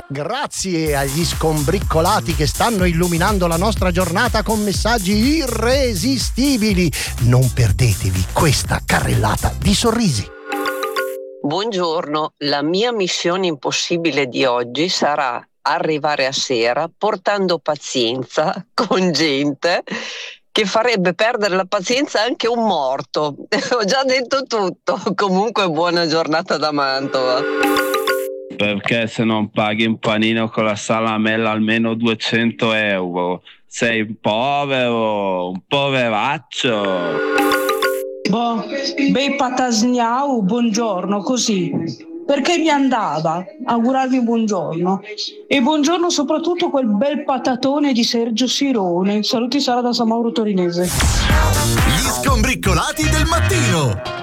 Grazie agli scombriccolati che stanno illuminando la nostra giornata con messaggi irresistibili. Non perdetevi questa carrellata di sorrisi. Buongiorno, la mia missione impossibile di oggi sarà arrivare a sera portando pazienza con gente che farebbe perdere la pazienza anche un morto. Ho già detto tutto. Comunque buona giornata da Mantova. Perché se non paghi un panino con la salamella almeno 200 euro? Sei un poveraccio. Boh, bei patasgnau, buongiorno, così. Perché mi andava augurarvi buongiorno. E buongiorno soprattutto quel bel patatone di Sergio Sirone. Saluti Sara da San Mauro Torinese. Gli scombriccolati del mattino.